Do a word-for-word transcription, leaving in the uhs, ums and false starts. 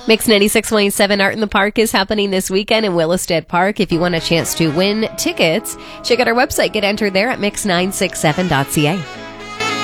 Mix ninety-six point seven Art in the Park is happening this weekend in Willisted Park. If you want a chance to win tickets, check out our website. Get entered there at mix nine six seven dot c a.